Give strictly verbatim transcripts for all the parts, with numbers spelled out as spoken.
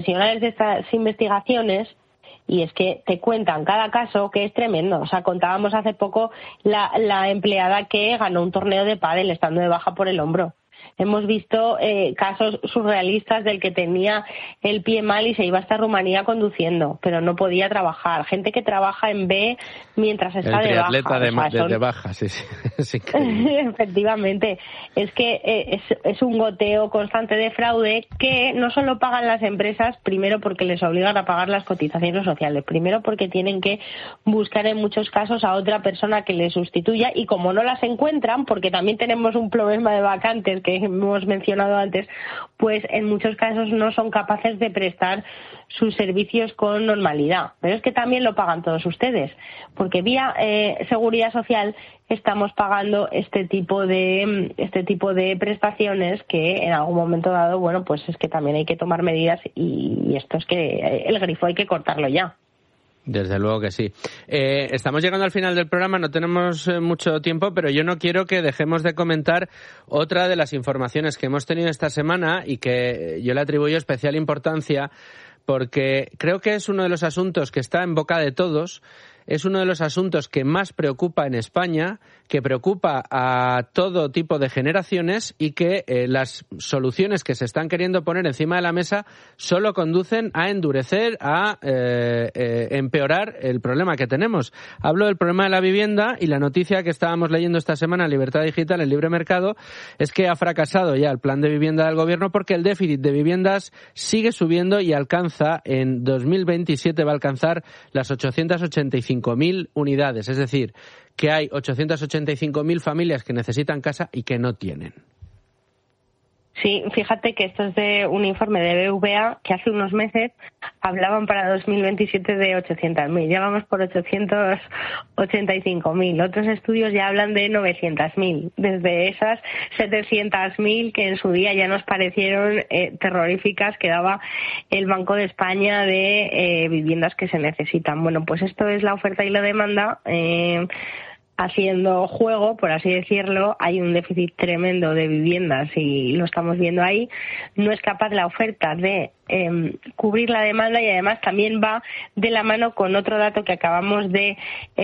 profesionales de estas investigaciones, y es que te cuentan cada caso que es tremendo. O sea, contábamos hace poco la, la empleada que ganó un torneo de pádel estando de baja por el hombro. Hemos visto eh, casos surrealistas del que tenía el pie mal y se iba hasta Rumanía conduciendo, pero no podía trabajar. Gente que trabaja en B mientras está el de baja. triatleta de, o sea, de, son... de baja, sí, sí. Es Efectivamente. Es que eh, es, es un goteo constante de fraude que no solo pagan las empresas, primero porque les obligan a pagar las cotizaciones sociales, primero porque tienen que buscar en muchos casos a otra persona que les sustituya, y como no las encuentran, porque también tenemos un problema de vacantes que hemos mencionado antes, pues en muchos casos no son capaces de prestar sus servicios con normalidad. Pero es que también lo pagan todos ustedes, porque vía eh, Seguridad Social estamos pagando este tipo de este tipo de prestaciones que en algún momento dado, bueno, pues es que también hay que tomar medidas, y, y esto es que el grifo hay que cortarlo ya. Desde luego que sí. Eh, estamos llegando al final del programa, no tenemos eh, mucho tiempo, pero yo no quiero que dejemos de comentar otra de las informaciones que hemos tenido esta semana y que yo le atribuyo especial importancia porque creo que es uno de los asuntos que está en boca de todos, es uno de los asuntos que más preocupa en España, que preocupa a todo tipo de generaciones y que eh, las soluciones que se están queriendo poner encima de la mesa solo conducen a endurecer, a eh, eh, empeorar el problema que tenemos. Hablo del problema de la vivienda, y la noticia que estábamos leyendo esta semana en Libertad Digital, en Libre Mercado, es que ha fracasado ya el plan de vivienda del Gobierno porque el déficit de viviendas sigue subiendo y alcanza, en dos mil veintisiete va a alcanzar las ochocientas ochenta y cinco mil unidades, es decir, que hay ochocientas ochenta y cinco mil familias que necesitan casa y que no tienen. Sí, fíjate que esto es de un informe de B B V A que hace unos meses hablaban para dos mil veintisiete de ochocientos mil. Ya vamos por ochocientos ochenta y cinco mil. Otros estudios ya hablan de novecientos mil. Desde esas setecientos mil que en su día ya nos parecieron eh, terroríficas que daba el Banco de España de eh, viviendas que se necesitan. Bueno, pues esto es la oferta y la demanda. Eh, haciendo juego, por así decirlo. Hay un déficit tremendo de viviendas y lo estamos viendo ahí. No es capaz la oferta de eh, cubrir la demanda, y además también va de la mano con otro dato que acabamos de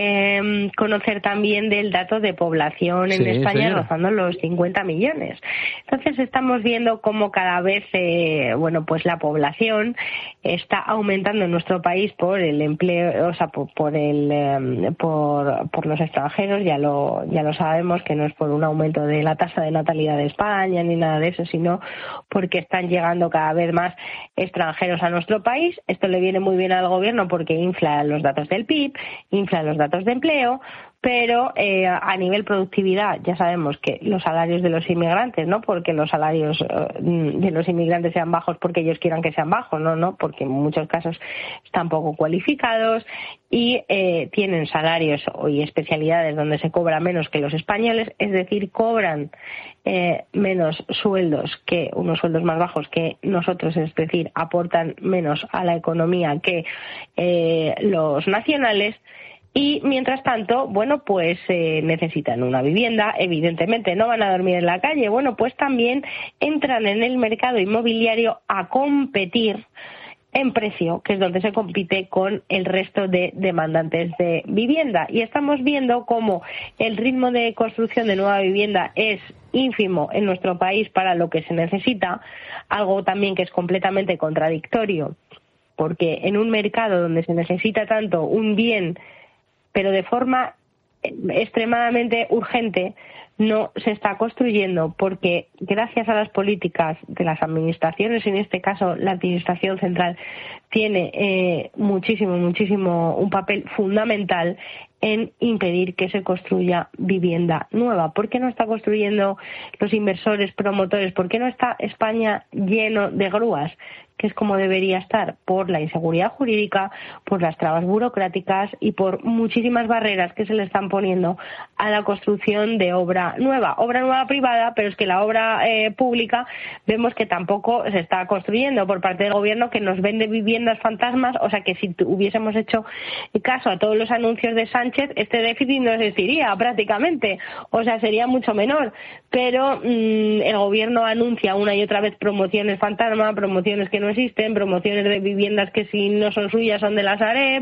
eh, conocer también, del dato de población en sí, España, señora, rozando los cincuenta millones. Entonces estamos viendo cómo cada vez eh, bueno, pues la población está aumentando en nuestro país por el empleo, o sea, por, por el eh, por, por los extranjeros. Ya lo ya lo sabemos, que no es por un aumento de la tasa de natalidad de España ni nada de eso, sino porque están llegando cada vez más extranjeros a nuestro país. Esto le viene muy bien al gobierno porque infla los datos del P I B, infla los datos de empleo, pero eh, a nivel productividad ya sabemos que los salarios de los inmigrantes, no porque los salarios eh, de los inmigrantes sean bajos porque ellos quieran que sean bajos, no, no, porque en muchos casos están poco cualificados y eh, tienen salarios y especialidades donde se cobra menos que los españoles, es decir, cobran eh, menos sueldos, que unos sueldos más bajos que nosotros, es decir, aportan menos a la economía que eh, los nacionales. Y mientras tanto, bueno, pues eh, necesitan una vivienda, evidentemente no van a dormir en la calle, bueno, pues también entran en el mercado inmobiliario a competir en precio, que es donde se compite con el resto de demandantes de vivienda. Y estamos viendo cómo el ritmo de construcción de nueva vivienda es ínfimo en nuestro país para lo que se necesita, algo también que es completamente contradictorio, porque en un mercado donde se necesita tanto un bien, pero de forma extremadamente urgente, no se está construyendo, porque gracias a las políticas de las administraciones, en este caso la Administración Central tiene eh, muchísimo, muchísimo un papel fundamental en impedir que se construya vivienda nueva. ¿Por qué no está construyendo los inversores, promotores? ¿Por qué no está España lleno de grúas? Que es como debería estar, por la inseguridad jurídica, por las trabas burocráticas y por muchísimas barreras que se le están poniendo a la construcción de obra nueva. Obra nueva privada, pero es que la obra eh, pública vemos que tampoco se está construyendo por parte del gobierno, que nos vende viviendas fantasmas. O sea que si hubiésemos hecho caso a todos los anuncios de Sánchez Sánchez, este déficit no existiría prácticamente, o sea, sería mucho menor. Pero mmm, el gobierno anuncia una y otra vez promociones fantasma, promociones que no existen, promociones de viviendas que si no son suyas son de la Sareb,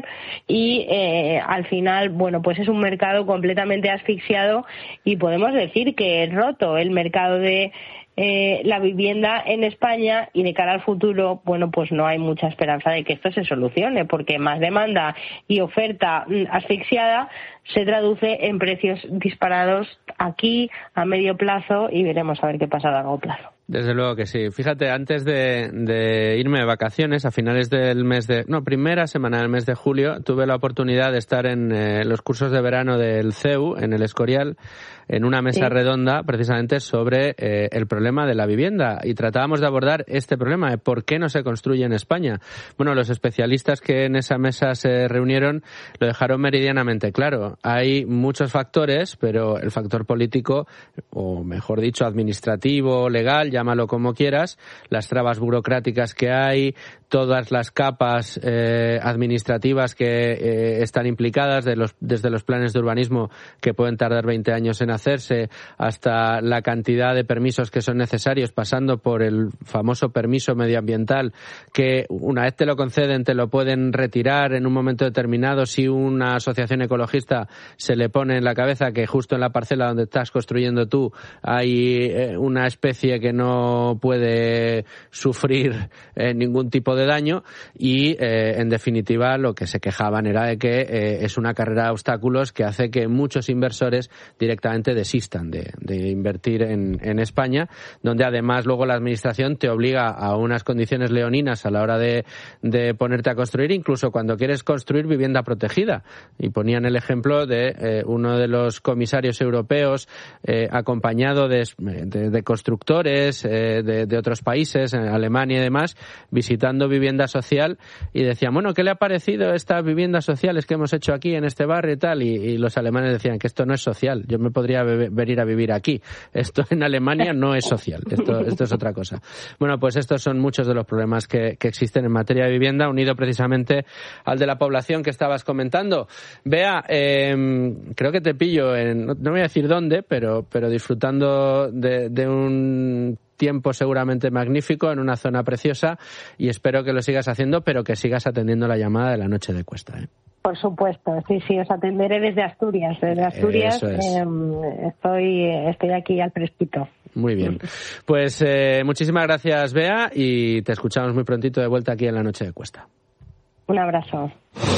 y eh, al final, bueno, pues es un mercado completamente asfixiado, y podemos decir que es roto el mercado de Eh, la vivienda en España, y de cara al futuro, bueno, pues no hay mucha esperanza de que esto se solucione, porque más demanda y oferta asfixiada se traduce en precios disparados aquí a medio plazo, y veremos a ver qué pasa a largo plazo. Desde luego que sí. Fíjate, antes de, de irme de vacaciones, a finales del mes de... No, primera semana del mes de julio, tuve la oportunidad de estar en eh, los cursos de verano del C E U, en el Escorial, en una mesa sí. redonda, precisamente sobre eh, el problema de la vivienda. Y tratábamos de abordar este problema, de por qué no se construye en España. Bueno, los especialistas que en esa mesa se reunieron lo dejaron meridianamente claro. Hay muchos factores, pero el factor político, o mejor dicho, administrativo, legal, llámalo como quieras, las trabas burocráticas que hay, todas las capas eh, administrativas que eh, están implicadas, de los, desde los planes de urbanismo que pueden tardar veinte años en hacerse, hasta la cantidad de permisos que son necesarios, pasando por el famoso permiso medioambiental, que una vez te lo conceden te lo pueden retirar en un momento determinado si una asociación ecologista se le pone en la cabeza que justo en la parcela donde estás construyendo tú hay eh, una especie que no no puede sufrir eh, ningún tipo de daño, y eh, en definitiva lo que se quejaban era de que eh, es una carrera de obstáculos que hace que muchos inversores directamente desistan de, de invertir en, en España, donde además luego la administración te obliga a unas condiciones leoninas a la hora de, de ponerte a construir, incluso cuando quieres construir vivienda protegida. Y ponían el ejemplo de eh, uno de los comisarios europeos eh, acompañado de, de, de constructores eh, de, de otros países, en Alemania y demás, visitando vivienda social, y decían, bueno, ¿qué le ha parecido estas viviendas sociales que hemos hecho aquí en este barrio y tal? Y, y los alemanes decían que esto no es social, yo me podría be- venir a vivir aquí, esto en Alemania no es social, esto, esto es otra cosa. Bueno, pues estos son muchos de los problemas que, que existen en materia de vivienda, unido precisamente al de la población que estabas comentando. Bea, eh, creo que te pillo en, no, no voy a decir dónde, pero, pero disfrutando de, de un tiempo seguramente magnífico en una zona preciosa, y espero que lo sigas haciendo, pero que sigas atendiendo la llamada de la noche de Cuesta, ¿eh? Por supuesto, sí, sí, os atenderé desde Asturias. Desde Asturias es. eh, estoy, estoy aquí al fresquito. Muy bien. Pues eh, muchísimas gracias, Bea, y te escuchamos muy prontito de vuelta aquí en la noche de Cuesta. Un abrazo.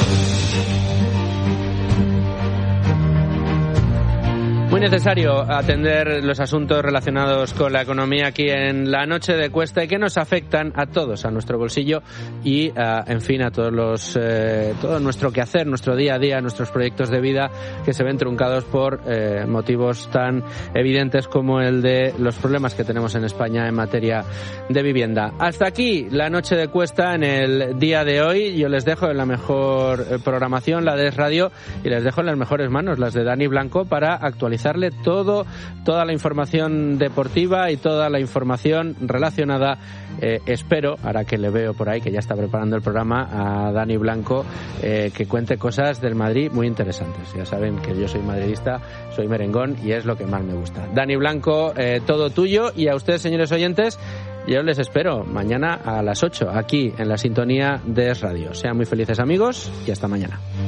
Muy necesario atender los asuntos relacionados con la economía aquí en la noche de Cuesta, y que nos afectan a todos, a nuestro bolsillo y, a, en fin, a todos los, eh, todo nuestro quehacer, nuestro día a día, nuestros proyectos de vida que se ven truncados por eh, motivos tan evidentes como el de los problemas que tenemos en España en materia de vivienda. Hasta aquí la noche de Cuesta en el día de hoy. Yo les dejo en la mejor programación, la de Radio, y les dejo en las mejores manos, las de Dani Blanco, para actualizar todo, toda la información deportiva y toda la información relacionada, eh, espero, ahora que le veo por ahí, que ya está preparando el programa, a Dani Blanco, eh, que cuente cosas del Madrid muy interesantes. Ya saben que yo soy madridista, soy merengón, y es lo que más me gusta. Dani Blanco, eh, todo tuyo, y a ustedes, señores oyentes, yo les espero mañana a las ocho, aquí en la sintonía de Es Radio. Sean muy felices, amigos, y hasta mañana.